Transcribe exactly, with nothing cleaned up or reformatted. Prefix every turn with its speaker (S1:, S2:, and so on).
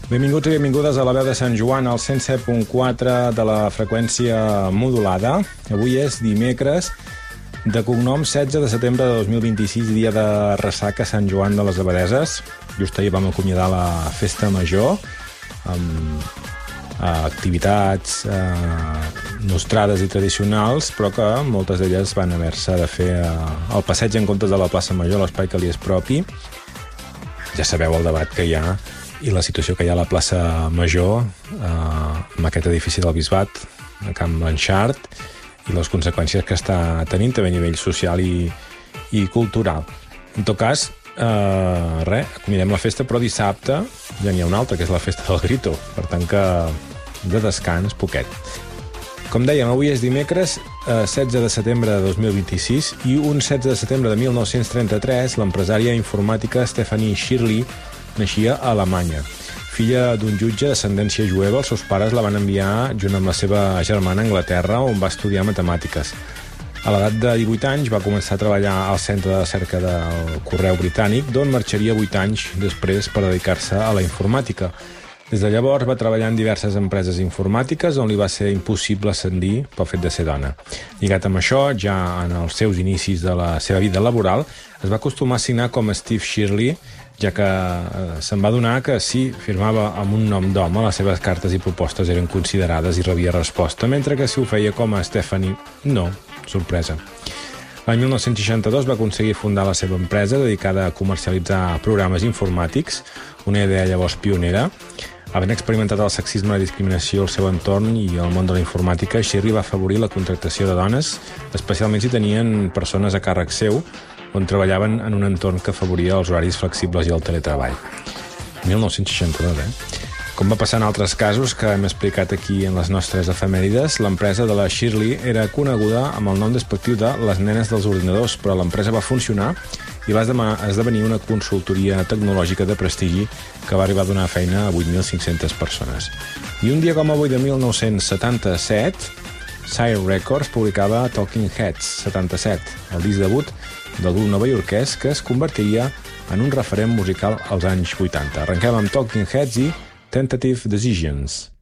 S1: Benvinguts i benvingudes a la veu de Sant Joan, al cent set punt quatre de la freqüència modulada. Avui és dimecres, de cognom setze de setembre de dos mil vint-i-sis, dia de ressaca a Sant Joan de les Abadesses. Just ahir vam acomiadar la festa major, amb eh, activitats eh, nostrades i tradicionals, però que moltes d'elles van haver-se de fer eh, el passeig en comptes de la plaça Major, l'espai que li és propi. Ja sabeu el debat que hi ha i la situació que hi ha a la plaça Major, eh, amb aquest edifici del Bisbat, a Can Blanchard, i les conseqüències que està tenint també a nivell social i, i cultural. En tot cas, eh, res, acomidem la festa, però dissabte ja n'hi ha una altra, que és la festa del Grito, per tant que de descans, poquet. Com dèiem, avui és dimecres, eh, setze de setembre de dos mil vint-i-sis, i un setze de setembre de mil nou-cents trenta-tres, l'empresària informàtica Stephanie Shirley naixia a Alemanya. Filla d'un jutge d'ascendència jueva, els seus pares la van enviar junt amb la seva germana a Anglaterra, on va estudiar matemàtiques. A l'edat de divuit anys va començar a treballar al centre de recerca del Correu Britànic, d'on marxaria vuit anys després per dedicar-se a la informàtica. Des de llavors va treballar en diverses empreses informàtiques on li va ser impossible ascendir pel fet de ser dona. Lligat amb això, ja en els seus inicis de la seva vida laboral, es va acostumar a signar com Steve Shirley, ja que eh, se'n va adonar que si firmava amb un nom d'home, les seves cartes i propostes eren considerades i rebia resposta, mentre que si ho feia com a Stephanie, no, sorpresa. L'any mil nou-cents seixanta-dos va aconseguir fundar la seva empresa dedicada a comercialitzar programes informàtics, una idea llavors pionera. Havent experimentat el sexisme i la discriminació al seu entorn i al món de la informàtica, Shirley va afavorir la contractació de dones, especialment si tenien persones a càrrec seu, on treballaven en un entorn que afavoria els horaris flexibles i el teletreball. mil nou-cents seixanta-dos, eh? Com va passar en altres casos que hem explicat aquí en les nostres efemèrides, l'empresa de la Shirley era coneguda amb el nom despectiu de les nenes dels ordinadors, però l'empresa va funcionar i va esdevenir una consultoria tecnològica de prestigi que va arribar a donar feina a vuit mil cinc-centes persones. I un dia com avui de mil nou-cents setanta-set, Sire Records publicava Talking Heads setanta-set, el disc debut del grup novaiorquès que es convertiria en un referent musical als anys vuitanta. Arrenquem amb Talking Heads i Tentative Decisions.